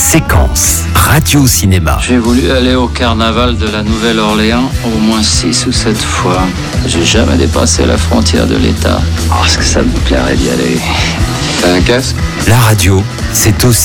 Séquence radio-cinéma. J'ai voulu aller au carnaval de la Nouvelle-Orléans au moins 6 ou 7 fois. J'ai jamais dépassé la frontière de l'État. Parce que ça me plairait d'y aller. T'as un casque ? La radio, c'est aussi